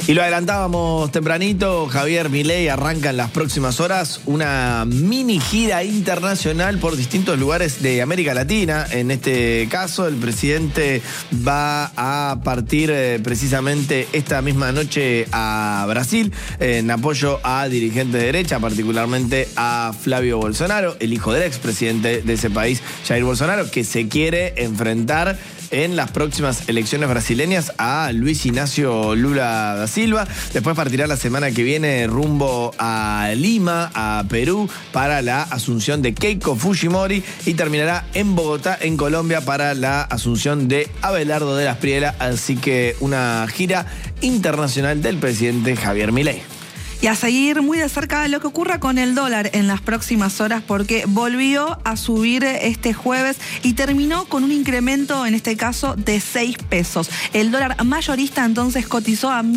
Y lo adelantábamos tempranito, Javier Milei arranca en las próximas horas una mini gira internacional por distintos lugares de América Latina. En este caso, el presidente va a partir precisamente esta misma noche a Brasil en apoyo a dirigentes de derecha, particularmente a Flavio Bolsonaro, el hijo del expresidente de ese país, Jair Bolsonaro, que se quiere enfrentar en las próximas elecciones brasileñas a Luis Ignacio Lula da Silva. Después partirá la semana que viene rumbo a Lima, a Perú, para la asunción de Keiko Fujimori y terminará en Bogotá, en Colombia, para la asunción de Abelardo de la Espriella. Así que una gira internacional del presidente Javier Milei. Y a seguir muy de cerca lo que ocurra con el dólar en las próximas horas, porque volvió a subir este jueves y terminó con un incremento, en este caso, de 6 pesos. El dólar mayorista entonces cotizó a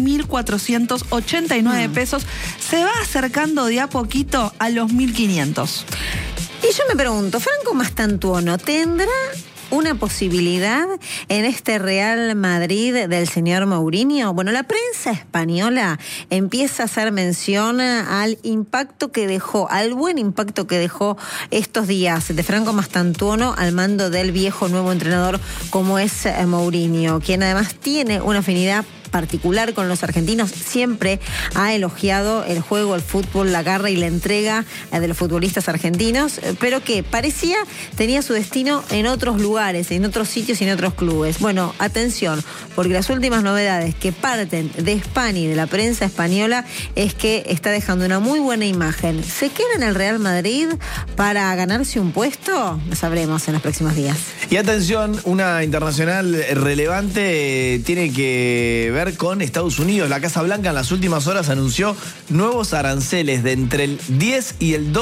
1.489 pesos. Se va acercando de a poquito a los 1.500. Y yo me pregunto, Franco Mastantuono, ¿tendrá una posibilidad en este Real Madrid del señor Mourinho? Bueno, la prensa española empieza a hacer mención al impacto que dejó, al buen impacto que dejó estos días de Franco Mastantuono al mando del viejo nuevo entrenador como es Mourinho, quien además tiene una afinidad particular con los argentinos. Siempre ha elogiado el juego, el fútbol, la garra y la entrega de los futbolistas argentinos, pero que parecía tenía su destino en otros lugares, en otros sitios y en otros clubes. Bueno, atención, porque las últimas novedades que parten de España y de la prensa española es que está dejando una muy buena imagen. ¿Se queda en el Real Madrid para ganarse un puesto? Lo sabremos en los próximos días. Y atención, una internacional relevante tiene que ver con Estados Unidos. La Casa Blanca en las últimas horas anunció nuevos aranceles de entre el 10 y el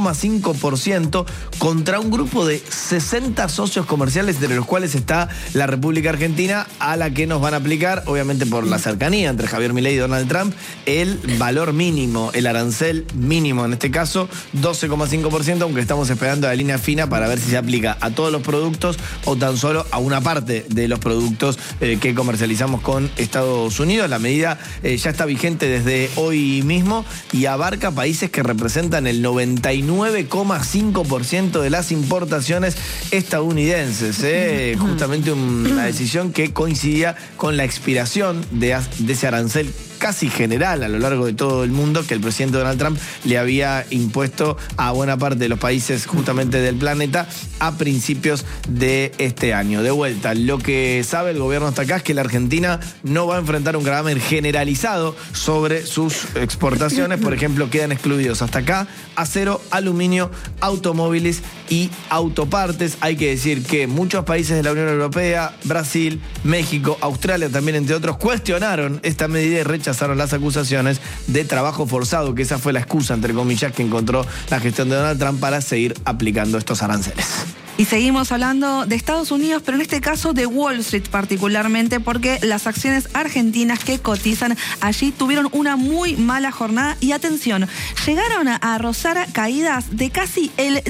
12,5% contra un grupo de 60 socios comerciales, entre los cuales está la República Argentina, a la que nos van a aplicar, obviamente por la cercanía entre Javier Milei y Donald Trump, el valor mínimo, el arancel mínimo, en este caso 12,5%, aunque estamos esperando la línea fina para ver si se aplica a todos los productos o tan solo a una parte de los productos que comercializamos con Estados Unidos. La medida ya está vigente desde hoy mismo y abarca países que representan el 99,5% de las importaciones estadounidenses. Justamente una decisión que coincidía con la expiración de ese arancel casi general a lo largo de todo el mundo que el presidente Donald Trump le había impuesto a buena parte de los países justamente del planeta a principios de este año. De vuelta, lo que sabe el gobierno hasta acá es que la Argentina no va a enfrentar un gravamen generalizado sobre sus exportaciones. Por ejemplo, quedan excluidos hasta acá acero, aluminio, automóviles y autopartes. Hay que decir que muchos países de la Unión Europea, Brasil, México, Australia también, entre otros, cuestionaron esta medida y rechazaron las acusaciones de trabajo forzado, que esa fue la excusa, entre comillas, que encontró la gestión de Donald Trump para seguir aplicando estos aranceles. Y seguimos hablando de Estados Unidos, pero en este caso de Wall Street particularmente, porque las acciones argentinas que cotizan allí tuvieron una muy mala jornada y atención, llegaron a rozar caídas de casi el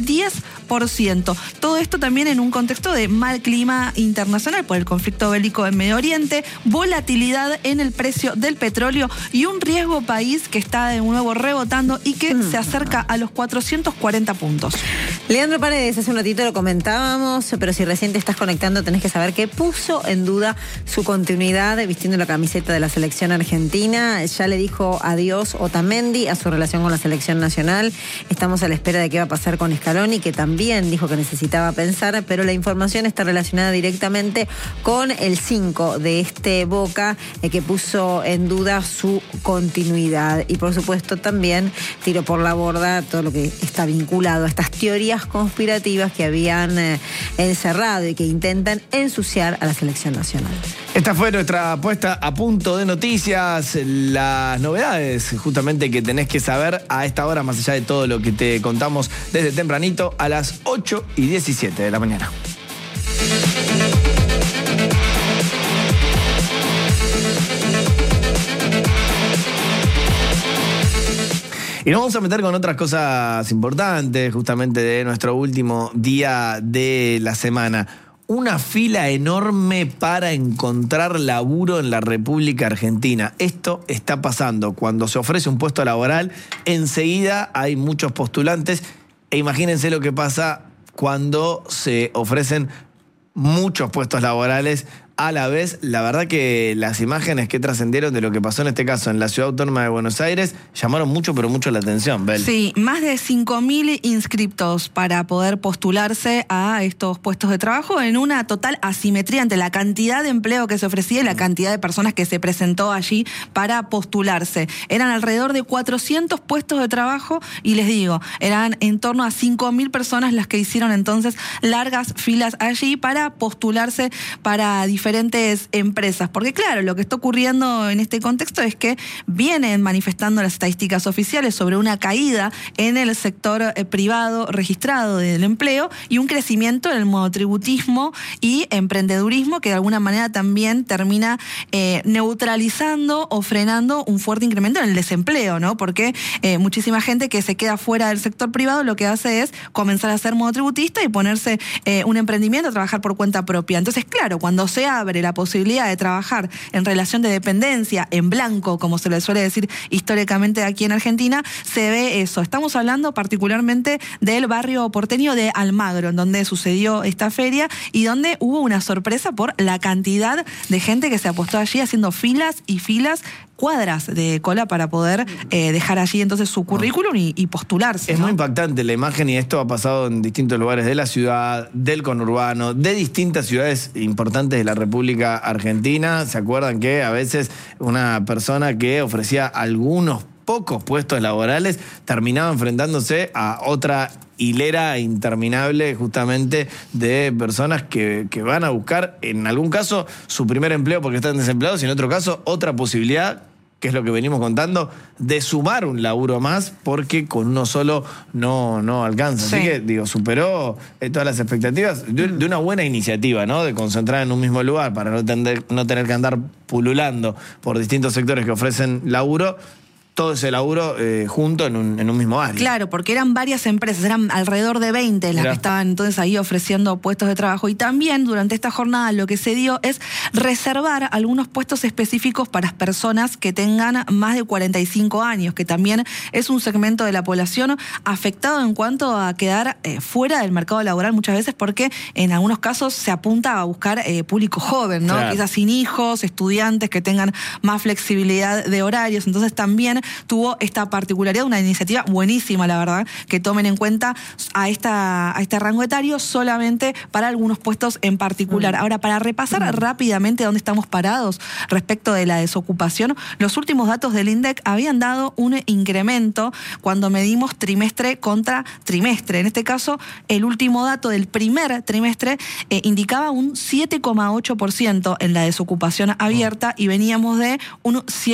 10%. Todo esto también en un contexto de mal clima internacional por el conflicto bélico en Medio Oriente, volatilidad en el precio del petróleo y un riesgo país que está de nuevo rebotando y que se acerca a los 440 puntos. Leandro Paredes, hace un ratito lo comentábamos, pero si recién te estás conectando tenés que saber que puso en duda su continuidad vistiendo la camiseta de la selección argentina. Ya le dijo adiós Otamendi a su relación con la selección nacional. Estamos a la espera de qué va a pasar con Scaloni, que también dijo que necesitaba pensar, pero la información está relacionada directamente con el 5 de este Boca, que puso en duda su continuidad. Y por supuesto también tiró por la borda todo lo que está vinculado a estas teorías conspirativas que habían encerrado y que intentan ensuciar a la selección nacional. Esta fue nuestra puesta a punto de noticias, las novedades justamente que tenés que saber a esta hora, más allá de todo lo que te contamos desde tempranito a las 8:17 de la mañana. Y nos vamos a meter con otras cosas importantes, justamente de nuestro último día de la semana. una fila enorme para encontrar laburo en la República Argentina. Esto está pasando. Cuando se ofrece un puesto laboral, enseguida hay muchos postulantes. E imagínense lo que pasa cuando se ofrecen muchos puestos laborales a la vez. La verdad que las imágenes que trascendieron de lo que pasó en este caso en la Ciudad Autónoma de Buenos Aires llamaron mucho, pero mucho la atención, Bel. Sí, más de 5.000 inscriptos para poder postularse a estos puestos de trabajo en una total asimetría entre la cantidad de empleo que se ofrecía y la cantidad de personas que se presentó allí para postularse. Eran alrededor de 400 puestos de trabajo y les digo, eran en torno a 5.000 personas las que hicieron entonces largas filas allí para postularse para diferentes empresas, porque claro, lo que está ocurriendo en este contexto es que vienen manifestando las estadísticas oficiales sobre una caída en el sector privado registrado del empleo y un crecimiento en el monotributismo y emprendedurismo que de alguna manera también termina neutralizando o frenando un fuerte incremento en el desempleo, ¿no? Porque muchísima gente que se queda fuera del sector privado lo que hace es comenzar a ser monotributista y ponerse un emprendimiento, a trabajar por cuenta propia. Entonces, claro, cuando se abre la posibilidad de trabajar en relación de dependencia, en blanco, como se le suele decir históricamente aquí en Argentina, se ve eso. Estamos hablando particularmente del barrio porteño de Almagro, en donde sucedió esta feria y donde hubo una sorpresa por la cantidad de gente que se apostó allí haciendo filas y filas, cuadras de cola para poder dejar allí entonces su currículum y postularse. Es ¿no? muy impactante la imagen y esto ha pasado en distintos lugares de la ciudad, del conurbano, de distintas ciudades importantes de la República Argentina. ¿Se acuerdan que a veces una persona que ofrecía algunos pocos puestos laborales terminaba enfrentándose a otra hilera interminable justamente de personas que van a buscar, en algún caso, su primer empleo porque están desempleados y en otro caso, otra posibilidad, que es lo que venimos contando, de sumar un laburo más porque con uno solo no alcanza. Sí. Así que, digo, superó todas las expectativas de una buena iniciativa, ¿no? De concentrar en un mismo lugar para no tener que andar pululando por distintos sectores que ofrecen laburo. Todo ese laburo junto en un mismo área. Claro, porque eran varias empresas, eran alrededor de 20 las que estaban entonces ahí ofreciendo puestos de trabajo. Y también durante esta jornada lo que se dio es reservar algunos puestos específicos para personas que tengan más de 45 años, que también es un segmento de la población afectado en cuanto a quedar fuera del mercado laboral muchas veces, porque en algunos casos se apunta a buscar público joven, ¿no? Claro. Quizás sin hijos, estudiantes que tengan más flexibilidad de horarios. Entonces también tuvo esta particularidad, una iniciativa buenísima, la verdad, que tomen en cuenta a este rango etario solamente para algunos puestos en particular. Ahora, para repasar rápidamente dónde estamos parados respecto de la desocupación, los últimos datos del INDEC habían dado un incremento cuando medimos trimestre contra trimestre. En este caso, el último dato del primer trimestre indicaba un 7,8% en la desocupación abierta y veníamos de un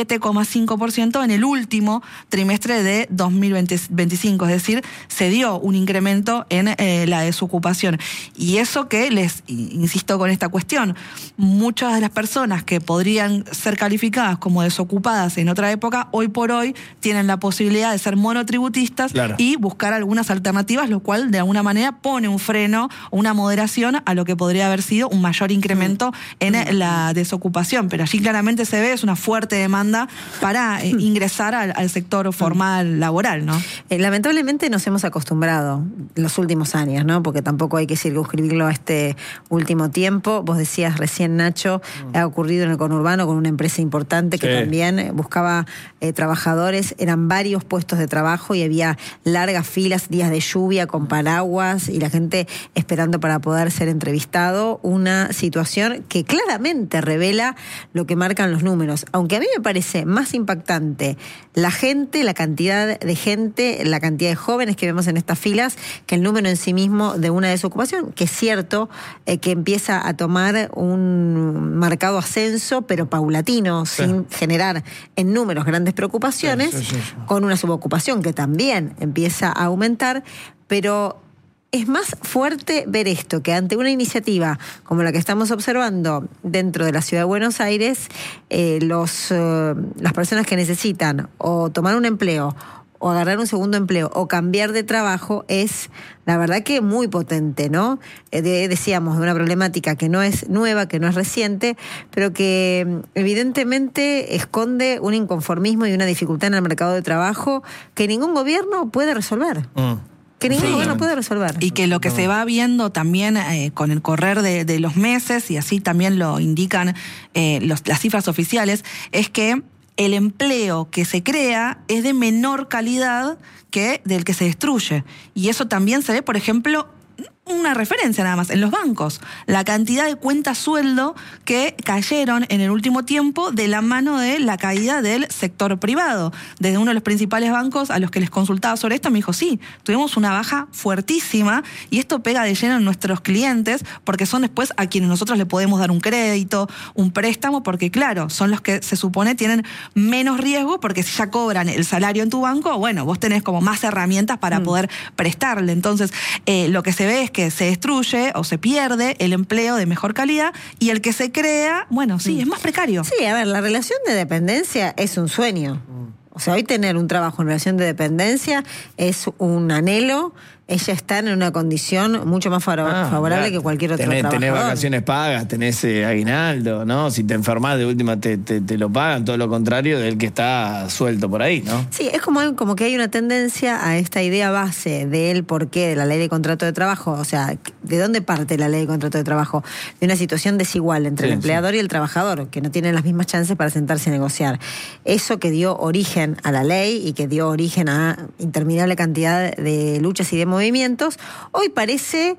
7,5% en el último trimestre de 2025, es decir, se dio un incremento en la desocupación. Y eso que les insisto con esta cuestión, muchas de las personas que podrían ser calificadas como desocupadas en otra época, hoy por hoy tienen la posibilidad de ser monotributistas, claro, y buscar algunas alternativas, lo cual de alguna manera pone un freno, una moderación a lo que podría haber sido un mayor incremento en la desocupación. Pero allí claramente se ve, es una fuerte demanda para ingresar al sector formal laboral, ¿no? Lamentablemente nos hemos acostumbrado los últimos años, ¿no? Porque tampoco hay que circunscribirlo a este último tiempo. Vos decías recién, Nacho, ha ocurrido en el conurbano con una empresa importante que también buscaba trabajadores. Eran varios puestos de trabajo y había largas filas, días de lluvia con paraguas y la gente esperando para poder ser entrevistado. Una situación que claramente revela lo que marcan los números. Aunque a mí me parece más impactante la gente, la cantidad de gente, la cantidad de jóvenes que vemos en estas filas, que el número en sí mismo de una desocupación, que es cierto que empieza a tomar un marcado ascenso, pero paulatino, sin generar en números grandes preocupaciones, con una subocupación que también empieza a aumentar, pero es más fuerte ver esto, que ante una iniciativa como la que estamos observando dentro de la Ciudad de Buenos Aires, las personas que necesitan o tomar un empleo o agarrar un segundo empleo o cambiar de trabajo es, la verdad que muy potente, ¿no? Decíamos, de una problemática que no es nueva, que no es reciente, pero que evidentemente esconde un inconformismo y una dificultad en el mercado de trabajo que ningún gobierno puede resolver. Que ningún gobierno puede resolver. Y que lo que se va viendo también con el correr de los meses, y así también lo indican las cifras oficiales, es que el empleo que se crea es de menor calidad que del que se destruye. Y eso también se ve, por ejemplo, una referencia nada más, en los bancos. La cantidad de cuentas sueldo que cayeron en el último tiempo de la mano de la caída del sector privado. Desde uno de los principales bancos a los que les consultaba sobre esto me dijo, sí, tuvimos una baja fuertísima y esto pega de lleno en nuestros clientes porque son después a quienes nosotros le podemos dar un crédito, un préstamo, porque claro, son los que se supone tienen menos riesgo porque si ya cobran el salario en tu banco, bueno, vos tenés como más herramientas para poder prestarle. Entonces, lo que se ve es que se destruye o se pierde el empleo de mejor calidad y el que se crea, bueno, sí, es más precario. Sí, a ver, la relación de dependencia es un sueño. O sea, hoy tener un trabajo en relación de dependencia es un anhelo. Ella está en una condición mucho más favorable que cualquier otro trabajador. Tenés vacaciones pagas, tenés aguinaldo, ¿no? Si te enfermas de última te lo pagan, todo lo contrario del que está suelto por ahí, ¿no? Sí, es como que hay una tendencia a esta idea base del porqué de la ley de contrato de trabajo. O sea, ¿de dónde parte la ley de contrato de trabajo? De una situación desigual entre el empleador y el trabajador, que no tienen las mismas chances para sentarse a negociar. Eso que dio origen a la ley y que dio origen a interminable cantidad de luchas y de movimientos, hoy parece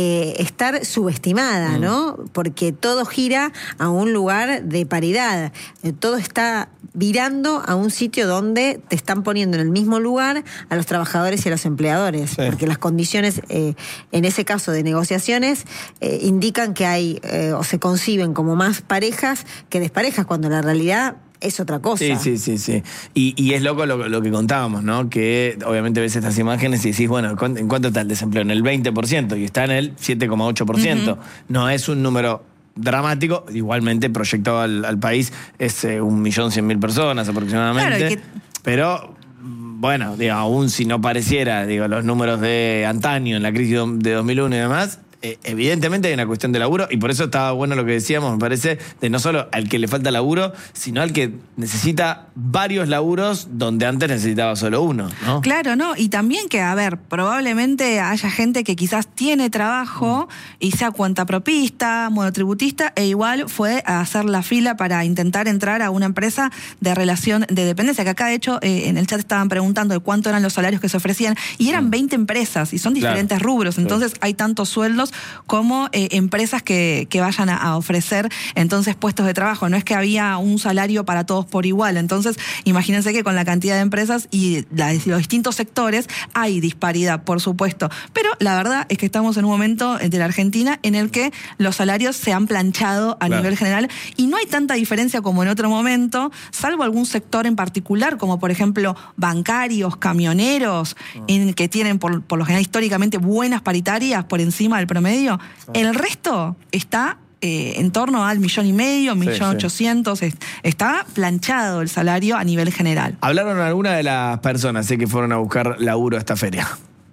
estar subestimada, ¿no? Porque todo gira a un lugar de paridad. Todo está virando a un sitio donde te están poniendo en el mismo lugar a los trabajadores y a los empleadores. Sí. Porque las condiciones, en ese caso de negociaciones, indican que hay o se conciben como más parejas que desparejas, cuando la realidad es otra cosa. Sí. Y es loco lo que contábamos, ¿no? Que obviamente ves estas imágenes y decís, bueno, ¿en cuánto está el desempleo? En el 20% y está en el 7,8%. No es un número dramático, igualmente proyectado al país es 1.100.000 personas aproximadamente. Claro, pero bueno, digo, aún si no pareciera, digo, los números de antaño en la crisis de 2001 y demás, evidentemente hay una cuestión de laburo, y por eso estaba bueno lo que decíamos, me parece, de no solo al que le falta laburo, sino al que necesita varios laburos donde antes necesitaba solo uno, ¿no? Claro, ¿no? Y también que, a ver, probablemente haya gente que quizás tiene trabajo y sea cuentapropista, monotributista, e igual fue a hacer la fila para intentar entrar a una empresa de relación de dependencia, que acá de hecho en el chat estaban preguntando de cuánto eran los salarios que se ofrecían, y eran 20 empresas, y son diferentes rubros, entonces hay tantos sueldos como empresas que vayan a ofrecer entonces puestos de trabajo. No es que había un salario para todos por igual. Entonces, imagínense que con la cantidad de empresas y los distintos sectores hay disparidad, por supuesto. Pero la verdad es que estamos en un momento de la Argentina en el que los salarios se han planchado a nivel general y no hay tanta diferencia como en otro momento, salvo algún sector en particular, como por ejemplo bancarios, camioneros, en que tienen por lo general históricamente buenas paritarias por encima del promedio. El resto está en torno al 1,5 millones, 1.800.000. Está planchado el salario a nivel general. Hablaron algunas de las personas que fueron a buscar laburo a esta feria.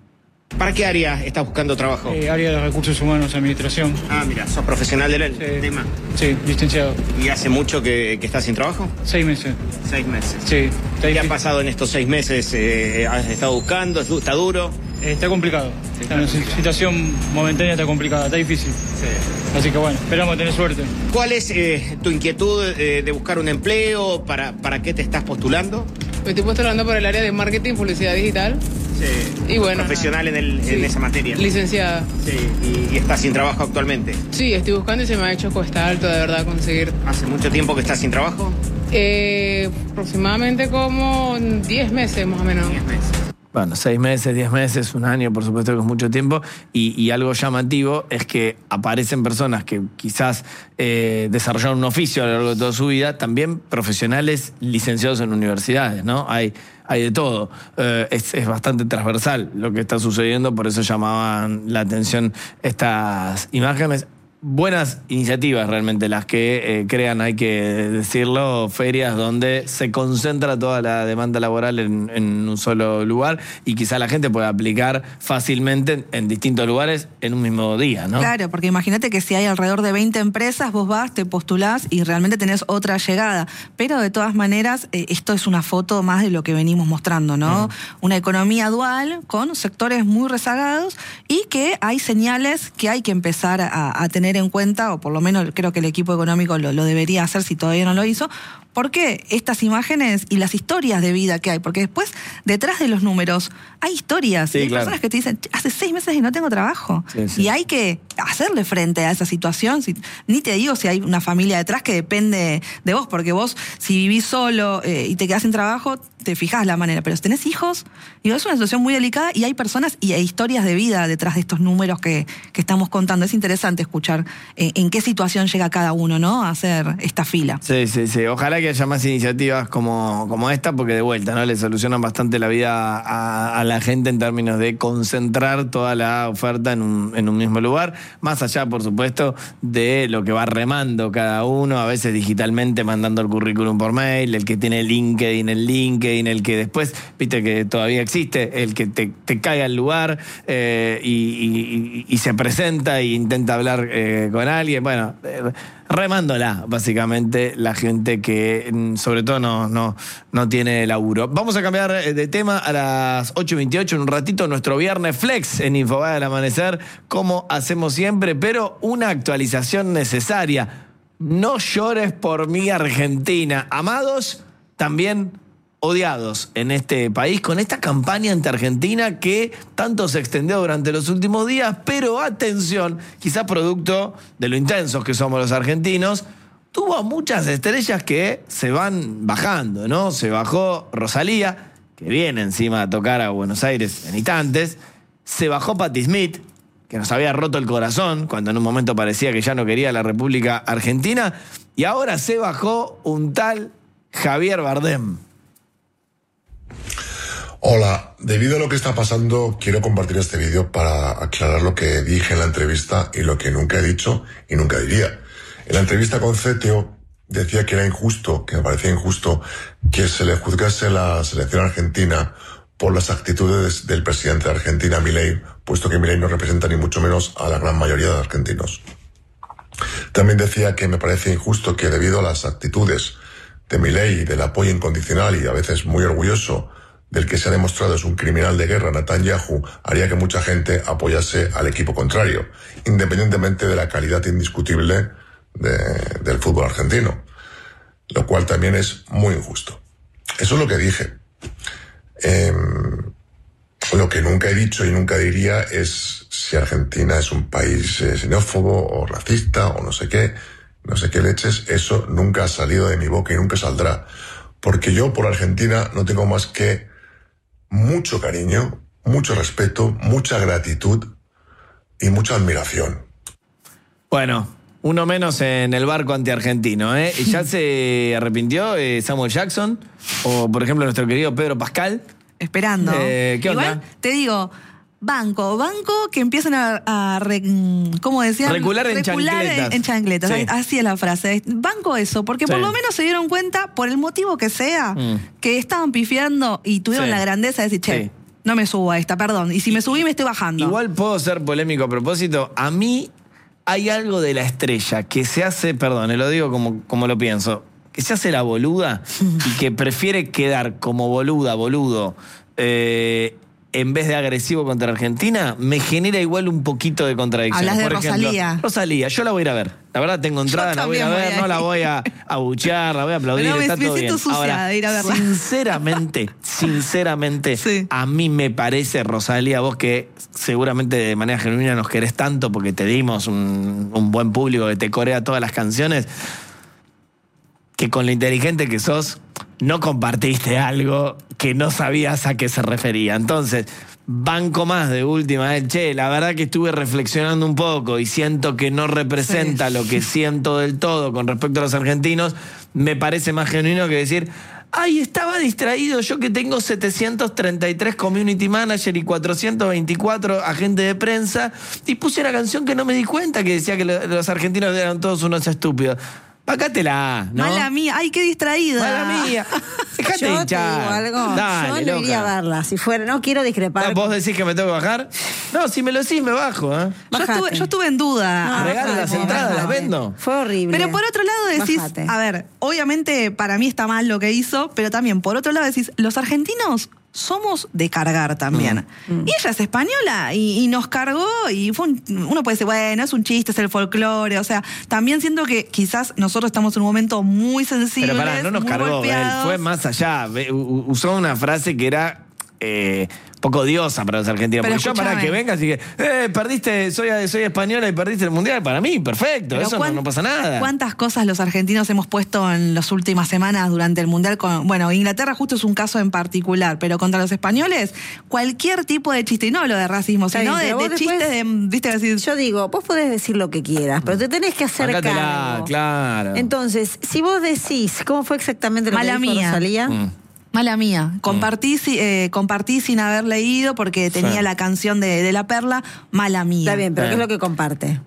¿Para qué área estás buscando trabajo? Área de recursos humanos, administración. Ah, mira, ¿sos profesional del tema? Sí, licenciado. ¿Y hace mucho que estás sin trabajo? 6 meses. 6 meses. Sí. ¿Qué ha pasado en estos 6 meses? ¿Has estado buscando? ¿Está duro? Está complicado. La situación momentánea está complicada, está difícil. Sí. Así que bueno, esperamos tener suerte. ¿Cuál es tu inquietud de buscar un empleo? ¿Para qué te estás postulando? Me estoy postulando por el área de marketing, publicidad digital. Sí. Y bueno, profesional en esa materia. Licenciada. Sí. ¿Y estás sin trabajo actualmente? Sí, estoy buscando y se me ha hecho cuesta alto de verdad conseguir. ¿Hace mucho tiempo que estás sin trabajo? Aproximadamente como 10 meses más o menos. 10 meses. Bueno, 6 meses, 10 meses, un año, por supuesto que es mucho tiempo, y algo llamativo es que aparecen personas que quizás desarrollaron un oficio a lo largo de toda su vida, también profesionales licenciados en universidades, ¿no? Hay de todo. Es bastante transversal lo que está sucediendo, por eso llamaban la atención estas imágenes. buenas iniciativas realmente las que crean, hay que decirlo, ferias donde se concentra toda la demanda laboral en un solo lugar y quizá la gente pueda aplicar fácilmente en distintos lugares en un mismo día, ¿no? Claro, porque imagínate que si hay alrededor de 20 empresas, vos vas, te postulás y realmente tenés otra llegada. Pero de todas maneras, esto es una foto más de lo que venimos mostrando, ¿no? Una economía dual con sectores muy rezagados y que hay señales que hay que empezar a tener en cuenta, o por lo menos creo que el equipo económico lo debería hacer si todavía no lo hizo. ¿Por qué estas imágenes y las historias de vida que hay? Porque después, detrás de los números, hay historias. Sí, y hay claro. personas que te dicen, hace 6 meses y no tengo trabajo. Sí. Y hay que hacerle frente a esa situación. Ni te digo si hay una familia detrás que depende de vos, porque vos, si vivís solo y te quedás sin trabajo, te fijás la manera. Pero si tenés hijos, digo, es una situación muy delicada y hay personas y hay historias de vida detrás de estos números que estamos contando. Es interesante escuchar en qué situación llega cada uno, ¿no? A hacer esta fila. Sí. Ojalá que haya más iniciativas como esta, porque de vuelta, ¿no? Le solucionan bastante la vida a la gente en términos de concentrar toda la oferta en un mismo lugar. Más allá, por supuesto, de lo que va remando cada uno, a veces digitalmente mandando el currículum por mail, el que tiene LinkedIn, el que después, viste que todavía existe, el que te cae al lugar y se presenta e intenta hablar con alguien. Bueno, remándola, básicamente, la gente que sobre todo no tiene laburo. Vamos a cambiar de tema a las 8:28, en un ratito, nuestro viernes flex en Infobae del Amanecer, como hacemos siempre, pero una actualización necesaria. No llores por mí, Argentina. Amados, también odiados en este país, con esta campaña anti-Argentina que tanto se extendió durante los últimos días, pero atención, quizás producto de lo intensos que somos los argentinos, tuvo muchas estrellas que se van bajando, ¿no? Se bajó Rosalía, que viene encima a tocar a Buenos Aires en instantes, se bajó Patti Smith, que nos había roto el corazón cuando en un momento parecía que ya no quería la República Argentina, y ahora se bajó un tal Javier Bardem. Hola, debido a lo que está pasando, quiero compartir este vídeo para aclarar lo que dije en la entrevista y lo que nunca he dicho y nunca diría. En la entrevista con CTO decía que era injusto, que me parecía injusto, que se le juzgase la selección argentina por las actitudes del presidente de Argentina, Milei, puesto que Milei no representa ni mucho menos a la gran mayoría de argentinos. También decía que me parece injusto que debido a las actitudes de Milei, del apoyo incondicional y a veces muy orgulloso del que se ha demostrado es un criminal de guerra, Netanyahu, haría que mucha gente apoyase al equipo contrario, independientemente de la calidad indiscutible del fútbol argentino, lo cual también es muy injusto. Eso es lo que dije. Lo que nunca he dicho y nunca diría es si Argentina es un país xenófobo o racista o no sé qué leches. Eso nunca ha salido de mi boca y nunca saldrá, porque yo por Argentina no tengo más que mucho cariño, mucho respeto, mucha gratitud y mucha admiración. Bueno, uno menos en el barco anti-argentino, ¿eh? ¿Ya se arrepintió Samuel Jackson? O, por ejemplo, nuestro querido Pedro Pascal. Esperando. ¿Qué onda? Igual te digo, banco que empiezan ¿cómo decían? Recular en chancletas. En chancletas, Sí. así es la frase. Banco eso, porque Sí. por lo menos se dieron cuenta, por el motivo que sea, que estaban pifiando y tuvieron Sí. la grandeza de decir, che, Sí. no me subo a esta, perdón. Y si me subí, me estoy bajando. Igual puedo ser polémico a propósito. A mí hay algo de la estrella que se hace, perdón, lo digo como lo pienso, que se hace la boluda y que prefiere quedar como boludo, en vez de agresivo contra Argentina, me genera igual un poquito de contradicción. Hablas de Por ejemplo, Rosalía. Rosalía, yo la voy a ir a ver. La verdad, tengo entrada, la voy a ir a también ver, voy a no la ir. voy a abuchear, la voy a aplaudir, No, me está todo siento bien. sucia Ahora, de ir a verla. sinceramente, Sí. a mí me parece, Rosalía, vos que seguramente de manera genuina nos querés tanto porque te dimos un buen público que te corea todas las canciones, que con lo inteligente que sos, no compartiste algo que no sabías a qué se refería. Entonces, banco más de última, che, la verdad que estuve reflexionando un poco y siento que no representa Sí. lo que siento del todo con respecto a los argentinos. Me parece más genuino que decir, Ay, estaba distraído yo que tengo 733 community manager y 424 agentes de prensa y puse una canción que no me di cuenta que decía que los argentinos eran todos unos estúpidos. Bácatela, ¿no? Mala mía, ay, qué distraída. Mala mía. Dejate Yo hinchar. te digo algo, Dale, yo no iría a loca. verla. Si fuera, no quiero discrepar. ¿Vos decís que me tengo que bajar? No, si me lo decís, me bajo, ¿eh? Bajate. Yo estuve en duda. Regalo las entradas, las vendo. Fue horrible. Pero por otro lado decís, Bajate. a ver, obviamente para mí está mal lo que hizo, pero también por otro lado decís, los argentinos somos de cargar también. Y ella es española y nos cargó y uno puede decir, bueno, es un chiste, es el folclore, o sea, también siento que quizás nosotros estamos en un momento muy sensible. Pero pará, no nos muy cargó, él golpeados. fue más allá. Usó una frase que era poco odiosa para los argentinos. Pero Porque yo, para escúchame. que vengas y que, perdiste, soy española y perdiste el mundial, para mí, perfecto, Pero eso no pasa nada. ¿Cuántas cosas los argentinos hemos puesto en las últimas semanas durante el Mundial? Bueno, Inglaterra justo es un caso en particular, pero contra los españoles, cualquier tipo de chiste, y no lo de racismo, Está sino bien, pero de vos chistes después- de, viste, decir, Yo digo, vos podés decir lo que quieras, pero te tenés que hacer Bácatela, cargo. claro. Entonces, si vos decís, ¿cómo fue exactamente lo Mala que dijo mía. Rosalía? mala mía, compartí sin haber leído porque tenía Sí. la canción de La Perla, mala mía. Está bien, pero ¿qué es lo que comparte?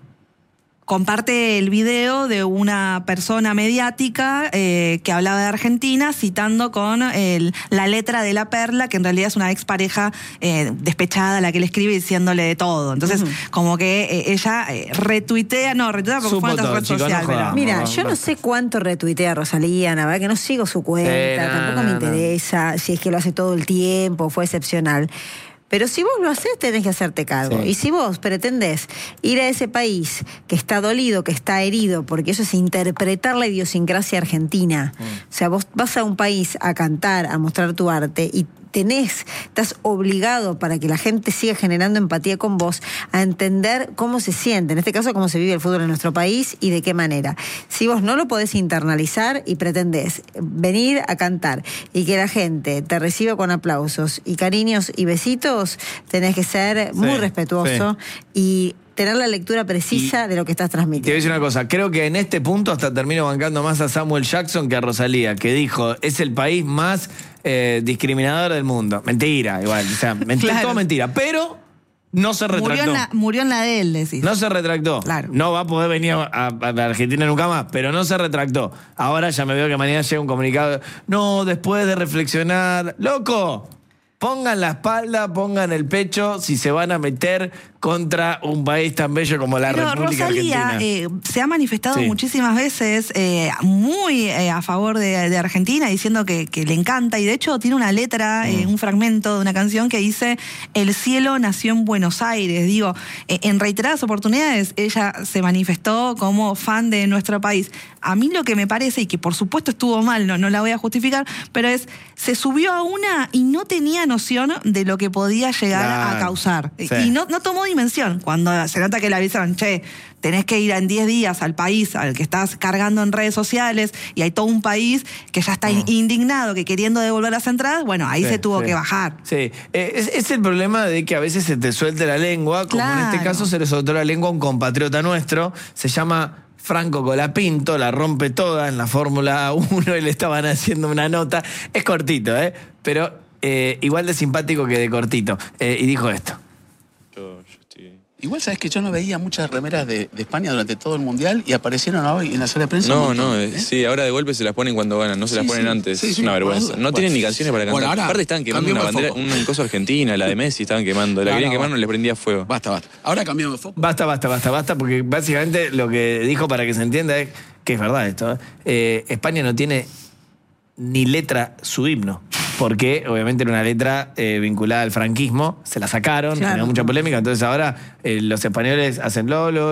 Comparte el video de una persona mediática que hablaba de Argentina citando con la letra de La Perla, que en realidad es una expareja despechada la que le escribe diciéndole de todo. Entonces, como que ella retuitea porque Supo fue una todo, red chicos, no social. jodamos. Mira, yo no sé cuánto retuitea Rosalía, la verdad que no sigo su cuenta, No, tampoco me no. interesa si es que lo hace todo el tiempo, fue excepcional. Pero si vos lo haces, tenés que hacerte cargo. Sí. Y si vos pretendés ir a ese país que está dolido, que está herido, porque eso es interpretar la idiosincrasia argentina. O sea, vos vas a un país a cantar, a mostrar tu arte y estás obligado para que la gente siga generando empatía con vos, a entender cómo se siente, en este caso cómo se vive el fútbol en nuestro país y de qué manera. Si vos no lo podés internalizar y pretendés venir a cantar y que la gente te reciba con aplausos y cariños y besitos, tenés que ser muy respetuoso y tener la lectura precisa de lo que estás Te voy a transmitiendo. decir una cosa, creo que en este punto hasta termino bancando más a Samuel Jackson que a Rosalía, que dijo, es el país más discriminador del mundo. Mentira, igual, o sea, Claro. todo mentira, pero no se retractó. Murió en la de él, decís. No se retractó. Claro. No va a poder venir a Argentina nunca más, pero no se retractó. Ahora ya me veo que mañana llega un comunicado. No, después de reflexionar. ¡Loco! Pongan la espalda, pongan el pecho si se van a meter contra un país tan bello como la Pero República Rosalía Argentina. se ha manifestado Sí. muchísimas veces muy a favor de Argentina, diciendo que le encanta, y de hecho tiene una letra, un fragmento de una canción que dice: el cielo nació en Buenos Aires. Digo, en reiteradas oportunidades ella se manifestó como fan de nuestro país. A mí lo que me parece, y que por supuesto estuvo mal, no la voy a justificar, pero se subió a una y no tenía noción de lo que podía llegar Claro. a causar. Sí. Y no tomó dimensión. Cuando se nota que le avisaron, che, tenés que ir en 10 días al país al que estás cargando en redes sociales, y hay todo un país que ya está indignado, que queriendo devolver las entradas, bueno, ahí Sí, se tuvo sí. que bajar. Sí, es el problema de que a veces se te suelte la lengua, como en este Claro. caso se le soltó la lengua a un compatriota nuestro, se llama Franco Colapinto, la rompe toda en la Fórmula 1 y le estaban haciendo una nota. Es cortito, pero igual de simpático que de cortito. Y dijo esto. Igual sabes que yo no veía muchas remeras de España durante todo el Mundial y aparecieron hoy en la sala de prensa. un montón, Sí, ahora de golpe se las ponen cuando ganan, no se las Sí, ponen sí, antes, sí, es sí, una por vergüenza. duda. No Bueno, tienen ni canciones para cantar. bueno, ahora Aparte están quemando una cambiemos de bandera, foco. una cosa argentina, la de Messi estaban quemando, la No, querían no, quemar, basta. no les prendía fuego. Basta. Ahora cambiamos de foco. Basta, porque básicamente lo que dijo, para que se entienda, es que es verdad esto. España no tiene ni letra su himno, porque obviamente era una letra vinculada al franquismo, se la sacaron, Claro. generó mucha polémica, entonces ahora los españoles hacen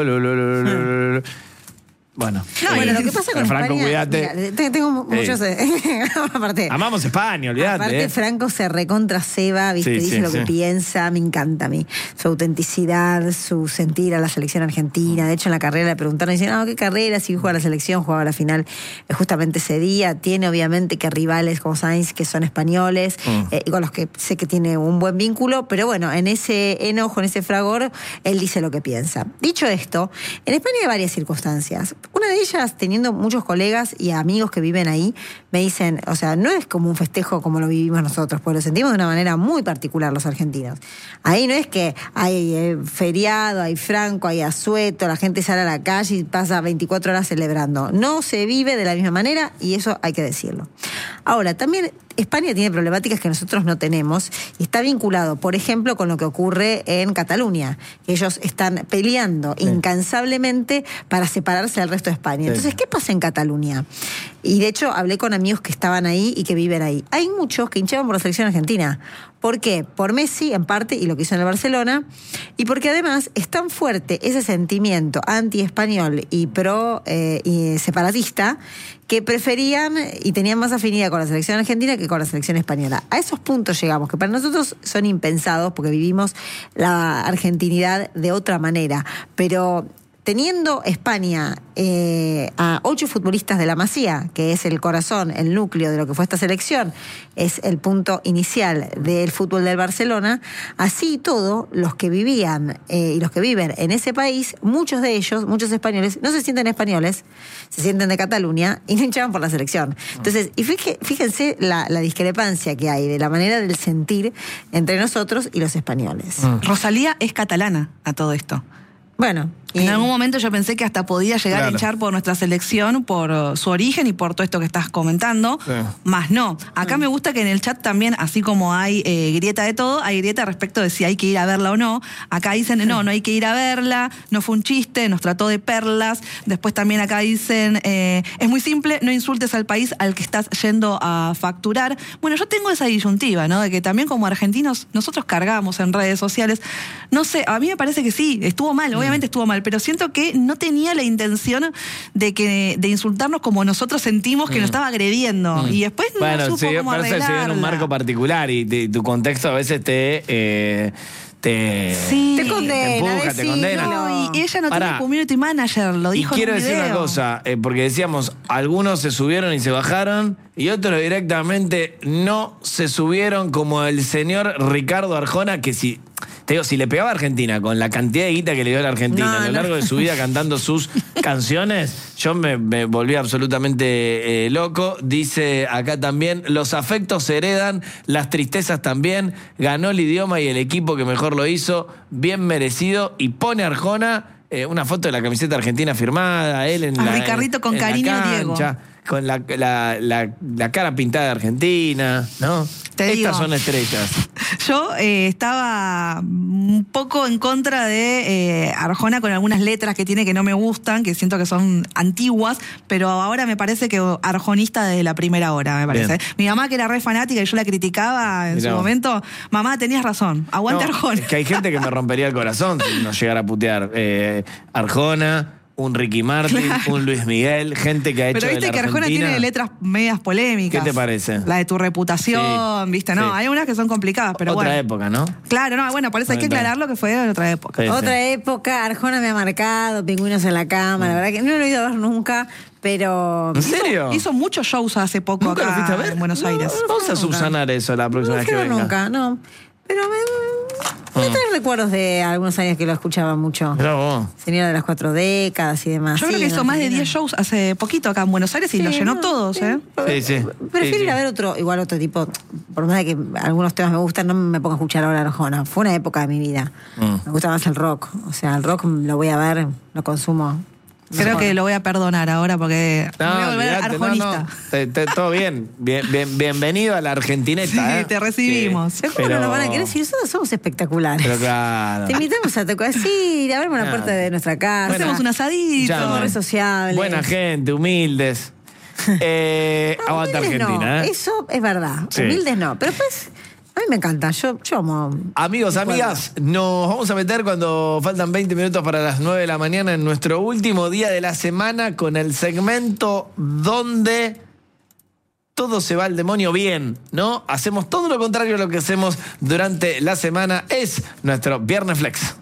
lo. Bueno, No, bueno, lo que pasa con Franco, España, cuídate. mira, tengo muchos... aparte, Amamos España, olvídate. aparte Franco se recontra ceba, ¿viste? Sí, Dice sí, lo que sí. piensa, me encanta a mí. Su autenticidad, su sentir a la selección argentina. De hecho, en la carrera le preguntaron, dicen, ¿qué carrera? Si juega la selección, jugaba la final justamente ese día. Tiene obviamente que rivales como Sainz, que son españoles, y con los que sé que tiene un buen vínculo, pero bueno, en ese enojo, en ese fragor, él dice lo que piensa. Dicho esto, en España hay varias circunstancias. Una de ellas, teniendo muchos colegas y amigos que viven ahí, me dicen, o sea, no es como un festejo como lo vivimos nosotros, porque lo sentimos de una manera muy particular los argentinos. Ahí no es que hay feriado, hay franco, hay asueto, la gente sale a la calle y pasa 24 horas celebrando. No se vive de la misma manera y eso hay que decirlo. Ahora, también España tiene problemáticas que nosotros no tenemos y está vinculado, por ejemplo, con lo que ocurre en Cataluña. Ellos están peleando incansablemente para separarse del resto de España. Entonces, ¿qué pasa en Cataluña? Y de hecho, hablé con amigos que estaban ahí y que viven ahí. Hay muchos que hinchaban por la selección argentina. ¿Por qué? Por Messi, en parte, y lo que hizo en el Barcelona, y porque además es tan fuerte ese sentimiento anti-español y pro y separatista que preferían y tenían más afinidad con la selección argentina que con la selección española. A esos puntos llegamos, que para nosotros son impensados porque vivimos la argentinidad de otra manera, pero teniendo España a 8 futbolistas de la Masía, que es el corazón, el núcleo de lo que fue esta selección, es el punto inicial del fútbol del Barcelona, así y todo, los que vivían y los que viven en ese país, muchos de ellos, muchos españoles, no se sienten españoles, se sienten de Cataluña y no hinchaban por la selección. Entonces, y fíjense la discrepancia que hay de la manera del sentir entre nosotros y los españoles. Rosalía es catalana a todo esto. Bueno, en algún momento yo pensé que hasta podía llegar a hinchar por nuestra selección, por su origen y por todo esto que estás comentando, más no. Acá me gusta que en el chat también, así como hay grieta de todo, hay grieta respecto de si hay que ir a verla o no. Acá dicen, no hay que ir a verla, no fue un chiste, nos trató de perlas. Después también acá dicen, es muy simple, no insultes al país al que estás yendo a facturar. Bueno, yo tengo esa disyuntiva, ¿no? De que también como argentinos nosotros cargamos en redes sociales. No sé, a mí me parece que sí, estuvo mal, obviamente estuvo mal, pero siento que no tenía la intención de insultarnos como nosotros sentimos que nos estaba agrediendo. Y después no supo cómo arreglarla. Se ve en un marco particular y tu contexto a veces te condena, empuja, te condena. No, y ella no tiene community manager, lo dijo en un video. Y quiero decir una cosa, porque decíamos, algunos se subieron y se bajaron, y otros directamente no se subieron, como el señor Ricardo Arjona, que si le pegaba a Argentina con la cantidad de guita que le dio a la Argentina a lo largo de su vida cantando sus canciones, yo me volví absolutamente loco. Dice acá también, los afectos se heredan, las tristezas también, ganó el idioma y el equipo que mejor lo hizo, bien merecido, y pone Arjona una foto de la camiseta argentina firmada, él en Ricardito con cariño, Diego. Con la cara pintada de Argentina, ¿no? Estas son estrellas. Yo estaba un poco en contra de Arjona con algunas letras que tiene que no me gustan, que siento que son antiguas, pero ahora me parece que arjonista desde la primera hora, me parece. Bien. Mi mamá, que era re fanática y yo la criticaba en su momento, mamá, tenías razón, aguante Arjona. Es que hay gente que me rompería el corazón si nos llegara a putear. Arjona, un Ricky Martin, un Luis Miguel, gente que ha hecho. Pero viste de la que Arjona Argentina tiene letras medias polémicas. ¿Qué te parece? La de Tu Reputación, viste, no, hay unas que son complicadas, pero otra bueno. época, ¿no? Claro, no, bueno, por eso hay que aclararlo que fue en otra época. Otra época, Arjona me ha marcado, Pingüinos en la cama, la verdad que no lo he ido a ver nunca, pero... ¿En serio? Hizo muchos shows hace poco ¿Nunca acá lo fuiste a ver? en Buenos Aires. Vamos a subsanar eso la próxima vez que venga. Nunca, no. Pero me trae recuerdos de algunos años que lo escuchaba mucho. Señora de las 4 décadas y demás. Yo creo que hizo más de 10 shows hace poquito acá en Buenos Aires y los llenó todos, ¿eh? Sí. Prefiero ir a ver otro tipo, por más de que algunos temas me gustan, no me pongo a escuchar ahora Arjona. Fue una época de mi vida. Me gusta más el rock. O sea, el rock lo voy a ver, lo consumo. Creo que lo voy a perdonar ahora porque me voy a volver arjonista. Todo bien. Bienvenido a la Argentineta. Sí, te recibimos. Sí. ¿Cómo no nos van a querer si nosotros somos espectaculares? Pero claro. Te invitamos a tocar, sí, abrimos la puerta de nuestra casa. Hacemos un asadito. Somos re sociables. Buena gente, humildes. Aguanta Argentina. No, eso es verdad. Sí. Humildes no. Pero pues... A mí me encanta, yo amo. Amigos, amigas, nos vamos a meter cuando faltan 20 minutos para las 9 de la mañana en nuestro último día de la semana con el segmento donde todo se va al demonio bien, ¿no? Hacemos todo lo contrario a lo que hacemos durante la semana. Es nuestro Viernes Flex.